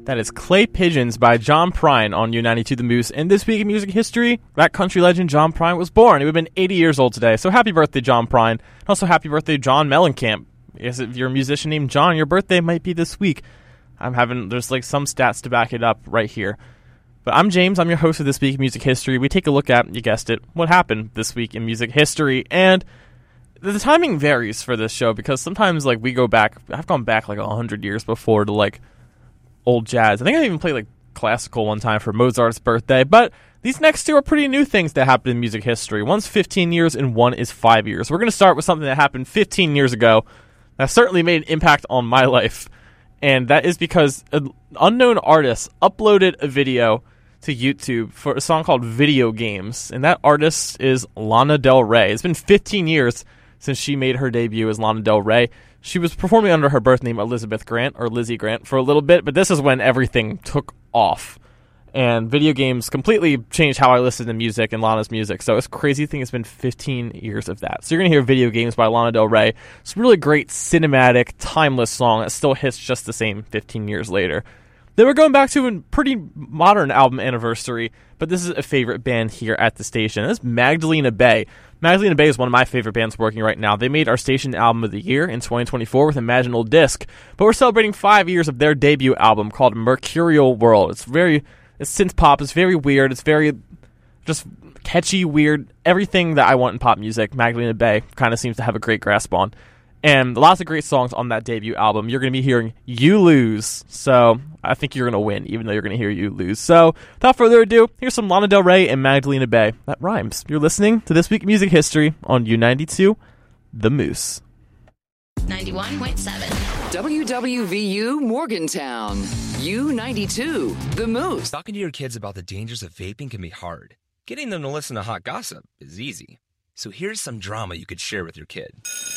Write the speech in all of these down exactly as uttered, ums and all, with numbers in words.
That is Clay Pigeons by John Prine on U ninety-two The Moose. And this week in music history, that country legend John Prine was born. He would have been eighty years old today. So happy birthday, John Prine. And also happy birthday, John Mellencamp. Yes, if you're a musician named John, your birthday might be this week. I'm having, there's like some stats to back it up right here. But I'm James. I'm your host of This Week in Music History. We take a look at, you guessed it, what happened this week in music history. And the timing varies for this show because sometimes like we go back, I've gone back like one hundred years before to like old jazz. I think I even played like classical one time for Mozart's birthday, but these next two are pretty new things that happened in music history. One's fifteen years and one is five years. We're going to start with something that happened fifteen years ago that certainly made an impact on my life, and that is because an unknown artist uploaded a video to YouTube for a song called Video Games, and that artist is Lana Del Rey. It's been fifteen years since she made her debut as Lana Del Rey. She was performing under her birth name Elizabeth Grant, or Lizzie Grant, for a little bit, but this is when everything took off. And Video Games completely changed how I listen to music and Lana's music. So it's a crazy thing. It's been fifteen years of that. So you're going to hear Video Games by Lana Del Rey. It's a really great, cinematic, timeless song that still hits just the same fifteen years later. Then we're going back to a pretty modern album anniversary, but this is a favorite band here at the station. This is Magdalena Bay. Magdalena Bay is one of my favorite bands working right now. They made our station album of the year in twenty twenty-four with Imaginal Disc, but we're celebrating five years of their debut album called Mercurial World. It's very, it's synth pop. It's very weird. It's very just catchy, weird. Everything that I want in pop music, Magdalena Bay kind of seems to have a great grasp on. And lots of great songs on that debut album. You're going to be hearing You Lose. So I think you're going to win, even though you're going to hear You Lose. So without further ado, here's some Lana Del Rey and Magdalena Bay. That rhymes. You're listening to This Week in Music History on U ninety-two The Moose. ninety-one point seven W W V U Morgantown. U ninety-two The Moose. Talking to your kids about the dangers of vaping can be hard. Getting them to listen to hot gossip is easy. So here's some drama you could share with your kid.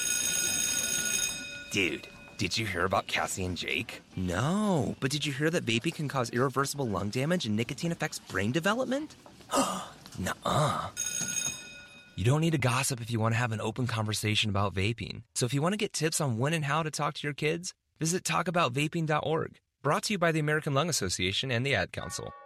Dude, did you hear about Cassie and Jake? No, but did you hear that vaping can cause irreversible lung damage and nicotine affects brain development? Nuh-uh. You don't need to gossip if you want to have an open conversation about vaping. So if you want to get tips on when and how to talk to your kids, visit talk about vaping dot org. Brought to you by the American Lung Association and the Ad Council.